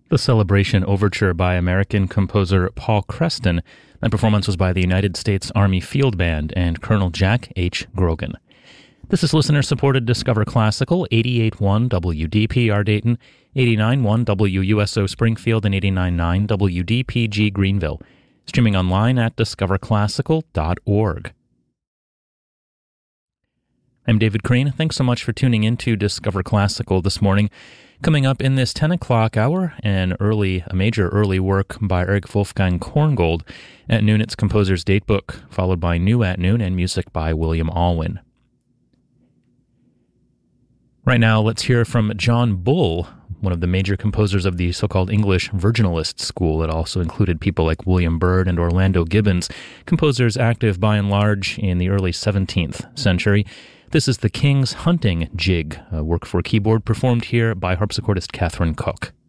The Celebration Overture by American composer Paul Creston. That performance was by the United States Army Field Band and Colonel Jack H. Grogan. This is listener-supported Discover Classical, 88.1 WDPR Dayton, 89.1 WUSO Springfield, and 89.9 WDPG Greenville. Streaming online at discoverclassical.org. I'm David Crane. Thanks so much for tuning in to Discover Classical this morning. Coming up in this 10 o'clock hour, a major early work by Erich Wolfgang Korngold. At noon, it's Composer's Datebook, followed by New at Noon and music by William Alwyn. Right now, let's hear from John Bull, one of the major composers of the so-called English Virginalist school. It also included people like William Byrd and Orlando Gibbons, composers active by and large in the early 17th century. This is the King's Hunting Jig, a work for keyboard performed here by harpsichordist Catherine Cook.